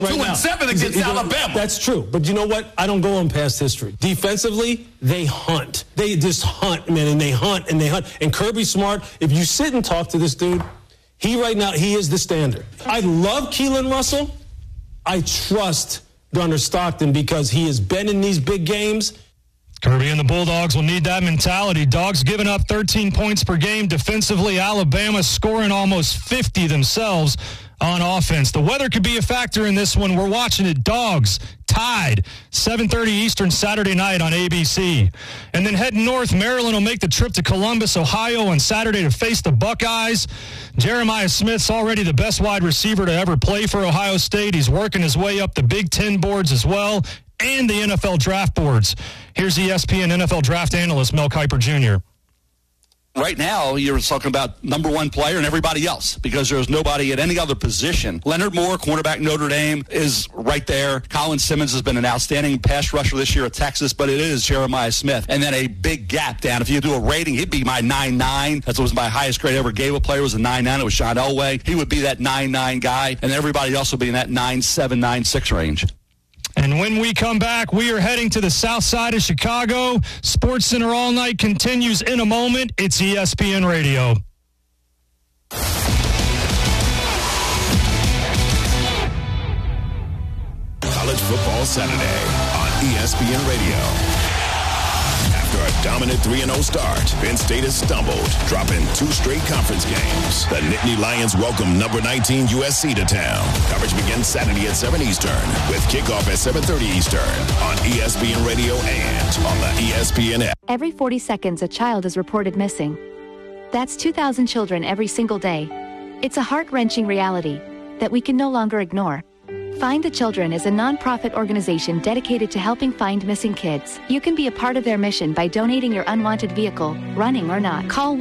Right 2-7 against Alabama. That's true. But you know what? I don't go on past history. Defensively, they hunt. They just hunt, man, and they hunt, and they hunt. And Kirby Smart, if you sit and talk to this dude, he is the standard. I love Keelan Russell. I trust Gunnar Stockton because he has been in these big games. Kirby and the Bulldogs will need that mentality. Dogs giving up 13 points per game defensively. Alabama scoring almost 50 themselves on offense. The weather could be a factor in this one. We're watching it. Dogs tied 7:30 Eastern Saturday night on ABC. And then heading north, Maryland will make the trip to Columbus, Ohio on Saturday to face the Buckeyes. Jeremiah Smith's already the best wide receiver to ever play for Ohio State. He's working his way up the Big Ten boards as well and the NFL draft boards. Here's ESPN NFL draft analyst Mel Kiper Jr. Right now, you're talking about number one player and everybody else because there's nobody at any other position. Leonard Moore, cornerback Notre Dame, is right there. Colin Simmons has been an outstanding pass rusher this year at Texas, but it is Jeremiah Smith. And then a big gap down. If you do a rating, he'd be my 9.9. That was my highest grade I ever gave a player was a 9.9. It was Sean Elway. He would be that 9.9 guy, and everybody else would be in that 9.7, 9.6 range. And when we come back, we are heading to the south side of Chicago. SportsCenter All Night continues in a moment. It's ESPN Radio. College Football Saturday on ESPN Radio. After a dominant 3-0 start, Penn State has stumbled, dropping 2 straight conference games. The Nittany Lions welcome number 19 USC to town. Coverage begins Saturday at 7 Eastern with kickoff at 7:30 Eastern on ESPN Radio and on the ESPN app. Every 40 seconds, a child is reported missing. That's 2,000 children every single day. It's a heart-wrenching reality that we can no longer ignore. Find the Children is a non-profit organization dedicated to helping find missing kids. You can be a part of their mission by donating your unwanted vehicle, running or not. Call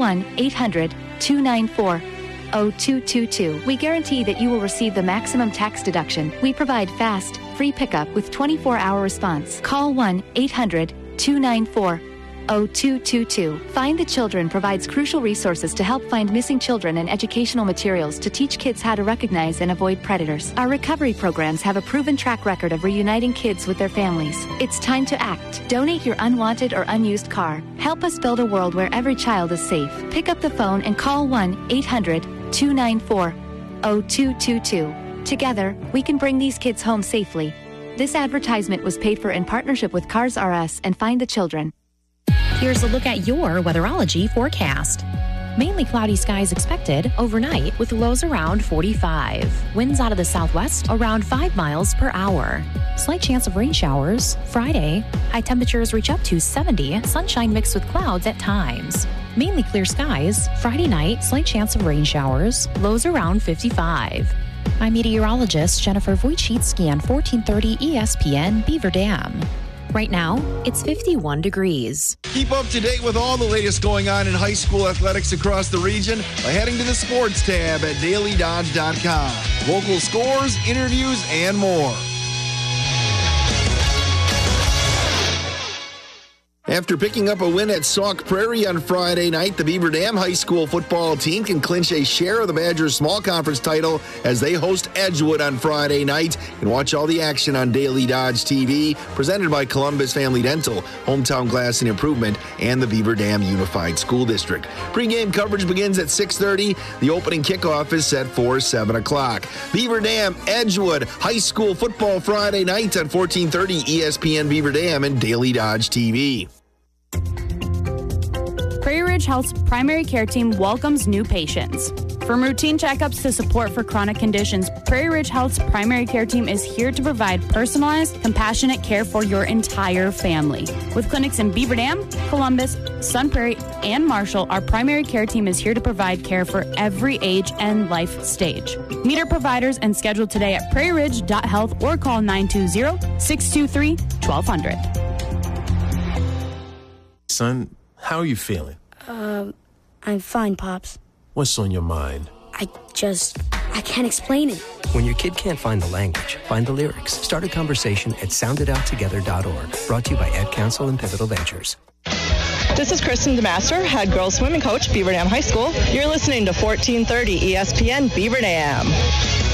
1-800-294-0222. We guarantee that you will receive the maximum tax deduction. We provide fast, free pickup with 24-hour response. Call 1-800-294-0222. Find the Children provides crucial resources to help find missing children and educational materials to teach kids how to recognize and avoid predators. Our recovery programs have a proven track record of reuniting kids with their families. It's time to act. Donate your unwanted or unused car. Help us build a world where every child is safe. Pick up the phone and call 1-800-294-0222. Together, we can bring these kids home safely. This advertisement was paid for in partnership with Cars R Us and Find the Children. Here's a look at your weatherology forecast. Mainly cloudy skies expected overnight with lows around 45. Winds out of the southwest around 5 miles per hour. Slight chance of rain showers Friday. High temperatures reach up to 70. Sunshine mixed with clouds at times. Mainly clear skies. Friday night, slight chance of rain showers. Lows around 55. I'm meteorologist Jennifer Wojcicki on 1430 ESPN Beaver Dam. Right now, it's 51 degrees. Keep up to date with all the latest going on in high school athletics across the region by heading to the sports tab at dailydodge.com. Local scores, interviews, and more. After picking up a win at Sauk Prairie on Friday night, the Beaver Dam High School football team can clinch a share of the Badgers' small conference title as they host Edgewood on Friday night. You can watch all the action on Daily Dodge TV, presented by Columbus Family Dental, Hometown Glass and Improvement, and the Beaver Dam Unified School District. Pre-game coverage begins at 6:30. The opening kickoff is set for 7 o'clock. Beaver Dam, Edgewood, High School football Friday night on 1430 ESPN Beaver Dam and Daily Dodge TV. Prairie Ridge Health's primary care team welcomes new patients. From routine checkups to support for chronic conditions, Prairie Ridge Health's primary care team is here to provide personalized, compassionate care for your entire family. With clinics in Beaver Dam, Columbus, Sun Prairie, and Marshall, our primary care team is here to provide care for every age and life stage. Meet our providers and schedule today at prairieridge.health or call 920-623-1200. Son, how are you feeling? I'm fine, Pops. What's on your mind? I can't explain it. When your kid can't find the language, find the lyrics. Start a conversation at sounditouttogether.org. Brought to you by Ed Council and Pivotal Ventures. This is Kristen DeMaster, head girls swimming coach, Beaver Dam High School. You're listening to 1430 ESPN Beaver Dam.